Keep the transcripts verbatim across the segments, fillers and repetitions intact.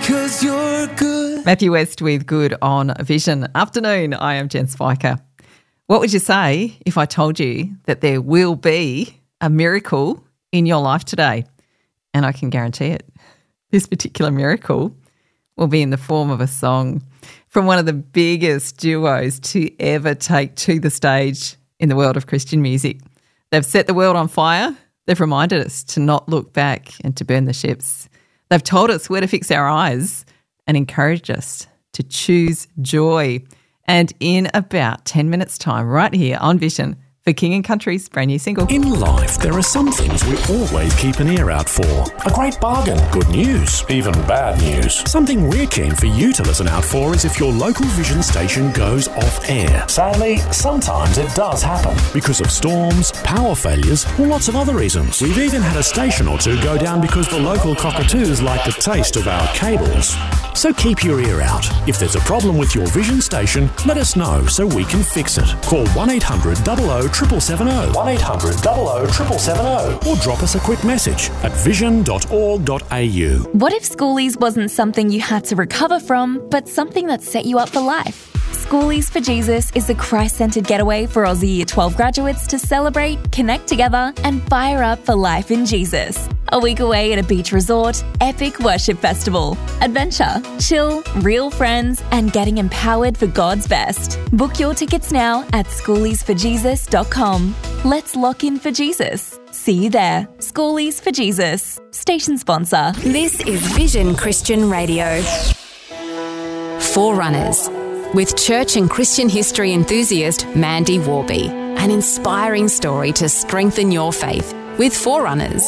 'cause you're good. Matthew West with Good on Vision. Afternoon, I am Jen Spiker. What would you say if I told you that there will be a miracle in your life today? And I can guarantee it. This particular miracle will be in the form of a song from one of the biggest duos to ever take to the stage in the world of Christian music. They've set the world on fire. They've reminded us to not look back and to burn the ships. They've told us where to fix our eyes and encouraged us to choose joy. And in about ten minutes' time, right here on Vision, for King and Country's brand new single. In life, there are some things we always keep an ear out for. A great bargain, good news, even bad news. Something we're keen for you to listen out for is if your local Vision station goes off air. Sadly, sometimes it does happen. Because of storms, power failures, or lots of other reasons. We've even had a station or two go down because the local cockatoos like the taste of our cables. So keep your ear out. If there's a problem with your Vision station, let us know so we can fix it. Call one eight hundred double oh seven seven oh. one eight hundred double oh seven seven oh. Or drop us a quick message at vision dot org dot a u. What if Schoolies wasn't something you had to recover from, but something that set you up for life? Schoolies for Jesus is a Christ-centred getaway for Aussie Year twelve graduates to celebrate, connect together and fire up for life in Jesus. A week away at a beach resort, epic worship festival, adventure, chill, real friends and getting empowered for God's best. Book your tickets now at schoolies for jesus dot com. Let's lock in for Jesus. See you there. Schoolies for Jesus. Station sponsor. This is Vision Christian Radio. Forerunners. With church and Christian history enthusiast Mandy Warby. An inspiring story to strengthen your faith with Forerunners.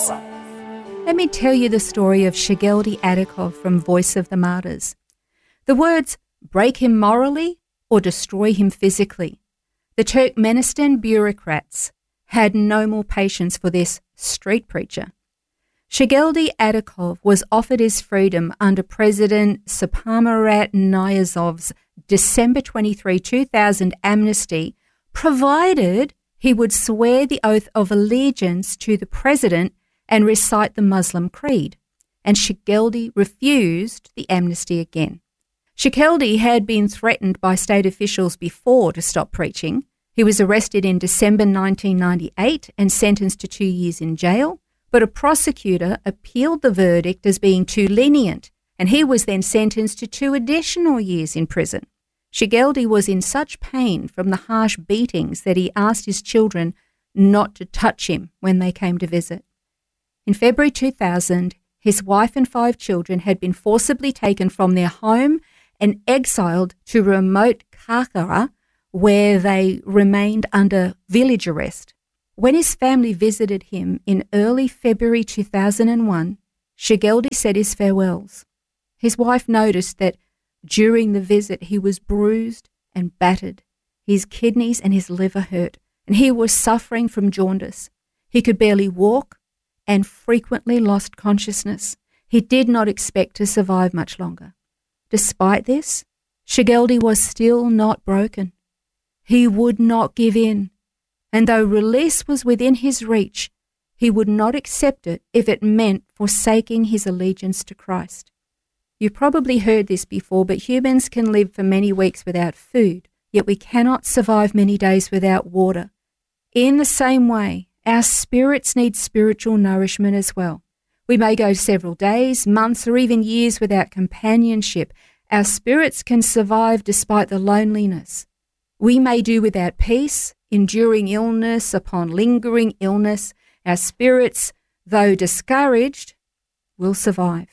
Let me tell you the story of Shigeldi Adikov from Voice of the Martyrs. The words, break him morally or destroy him physically. The Turkmenistan bureaucrats had no more patience for this street preacher. Shigeldi Adikov was offered his freedom under President Saparmurat Niyazov's December twenty-third, two thousand amnesty, provided he would swear the oath of allegiance to the president and recite the Muslim creed. And Shigeldi refused the amnesty again. Shigeldi had been threatened by state officials before to stop preaching. He was arrested in December nineteen ninety-eight and sentenced to two years in jail, but a prosecutor appealed the verdict as being too lenient, and he was then sentenced to two additional years in prison. Shigeldi was in such pain from the harsh beatings that he asked his children not to touch him when they came to visit. In February two thousand, his wife and five children had been forcibly taken from their home and exiled to remote Karkara, where they remained under village arrest. When his family visited him in early February two thousand one, Shigeldi said his farewells. His wife noticed that during the visit he was bruised and battered. His kidneys and his liver hurt, and he was suffering from jaundice. He could barely walk and frequently lost consciousness. He did not expect to survive much longer. Despite this, Shigeldi was still not broken. He would not give in, and though release was within his reach, he would not accept it if it meant forsaking his allegiance to Christ. You probably heard this before, but humans can live for many weeks without food, yet we cannot survive many days without water. In the same way, our spirits need spiritual nourishment as well. We may go several days, months, or even years without companionship. Our spirits can survive despite the loneliness. We may do without peace, enduring illness upon lingering illness. Our spirits, though discouraged, will survive.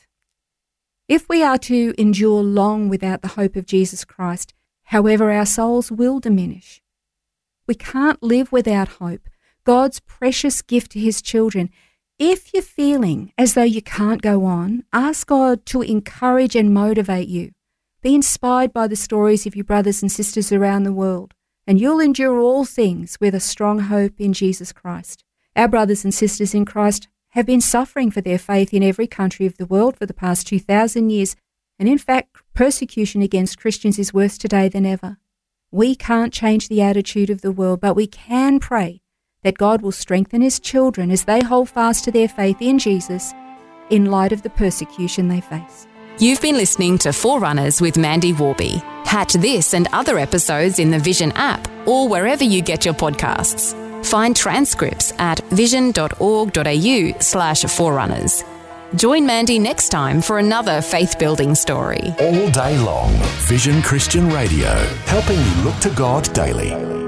If we are to endure long without the hope of Jesus Christ, however, our souls will diminish. We can't live without hope, God's precious gift to his children. If you're feeling as though you can't go on, ask God to encourage and motivate you. Be inspired by the stories of your brothers and sisters around the world, and you'll endure all things with a strong hope in Jesus Christ. Our brothers and sisters in Christ have been suffering for their faith in every country of the world for the past two thousand years, and in fact, persecution against Christians is worse today than ever. We can't change the attitude of the world, but we can pray that God will strengthen his children as they hold fast to their faith in Jesus in light of the persecution they face. You've been listening to Forerunners with Mandy Warby. Catch this and other episodes in the Vision app or wherever you get your podcasts. Find transcripts at vision.org.au slash forerunners. Join Mandy next time for another faith-building story. All day long, Vision Christian Radio, helping you look to God daily.